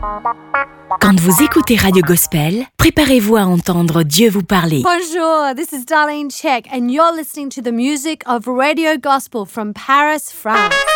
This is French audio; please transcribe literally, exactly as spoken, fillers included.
Quand vous écoutez Radio Gospel, préparez-vous à entendre Dieu vous parler. Bonjour, this is Darlene Check, and you're listening to the music of Radio Gospel from Paris, France.